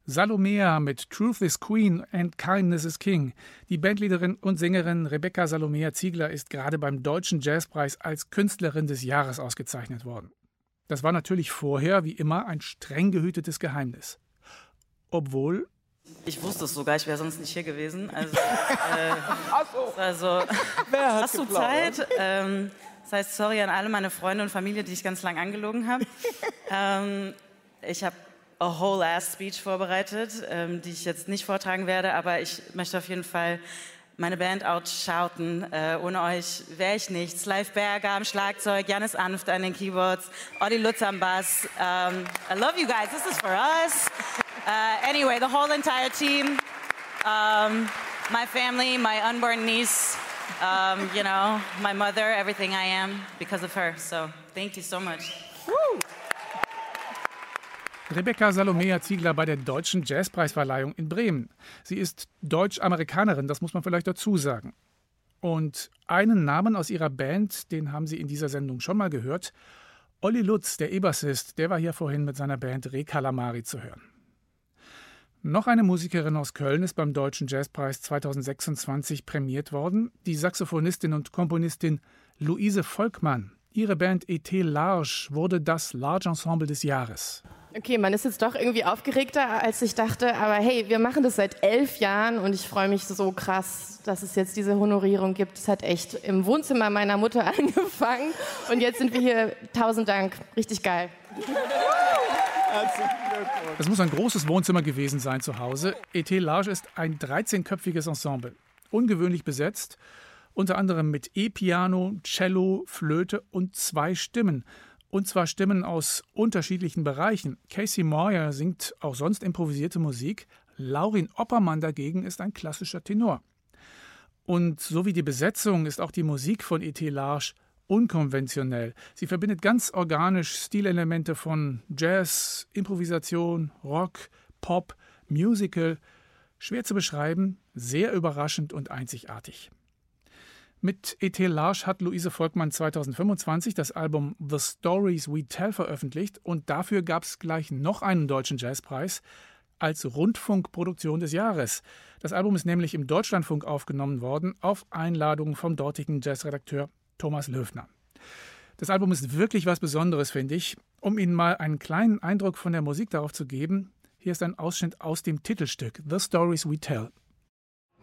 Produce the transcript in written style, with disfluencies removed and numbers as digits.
Salomea mit Truth is Queen and Kindness is King. Die Bandleaderin und Sängerin Rebecca Salomea Ziegler ist gerade beim Deutschen Jazzpreis als Künstlerin des Jahres ausgezeichnet worden. Das war natürlich vorher, wie immer, ein streng gehütetes Geheimnis. Obwohl... Ich wusste es sogar, ich wäre sonst nicht hier gewesen. Also, Wer hat hast du geplaudert? Zeit? Das heißt, sorry an alle meine Freunde und Familie, die ich ganz lang angelogen habe. Ich habe a whole ass speech vorbereitet, die ich jetzt nicht vortragen werde, aber ich möchte auf jeden Fall meine Band outshouten. Ohne euch wäre ich nichts. Live Berger am Schlagzeug, Janis Anft an den Keyboards, Olli Lutz am Bass. I love you guys, this is for us. Anyway, the whole entire team, my family, my unborn niece, you know, my mother, everything I am because of her. So thank you so much. Woo. Rebecca Salomea Ziegler bei der Deutschen Jazzpreisverleihung in Bremen. Sie ist Deutsch-Amerikanerin, das muss man vielleicht dazu sagen. Und einen Namen aus ihrer Band, den haben Sie in dieser Sendung schon mal gehört. Olli Lutz, der E-Bassist, der war hier vorhin mit seiner Band Re Calamari zu hören. Noch eine Musikerin aus Köln ist beim Deutschen Jazzpreis 2026 prämiert worden, die Saxophonistin und Komponistin Luise Volkmann. Ihre Band Et Large wurde das Large Ensemble des Jahres. Okay, man ist jetzt doch irgendwie aufgeregter, als ich dachte, aber hey, wir machen das seit 11 Jahren und ich freue mich so krass, dass es jetzt diese Honorierung gibt. Es hat echt im Wohnzimmer meiner Mutter angefangen und jetzt sind wir hier. 1000 Dank, richtig geil. Das muss ein großes Wohnzimmer gewesen sein zu Hause. Et Large ist ein 13-köpfiges Ensemble, ungewöhnlich besetzt, unter anderem mit E-Piano, Cello, Flöte und 2 Stimmen. Und zwar Stimmen aus unterschiedlichen Bereichen. Casey Moyer singt auch sonst improvisierte Musik. Laurin Oppermann dagegen ist ein klassischer Tenor. Und so wie die Besetzung ist auch die Musik von Et Large unkonventionell. Sie verbindet ganz organisch Stilelemente von Jazz, Improvisation, Rock, Pop, Musical. Schwer zu beschreiben, sehr überraschend und einzigartig. Mit Et Large hat Luise Volkmann 2025 das Album The Stories We Tell veröffentlicht und dafür gab es gleich noch einen Deutschen Jazzpreis als Rundfunkproduktion des Jahres. Das Album ist nämlich im Deutschlandfunk aufgenommen worden, auf Einladung vom dortigen Jazzredakteur Thomas Löfner. Das Album ist wirklich was Besonderes, finde ich. Um Ihnen mal einen kleinen Eindruck von der Musik darauf zu geben, hier ist ein Ausschnitt aus dem Titelstück The Stories We Tell.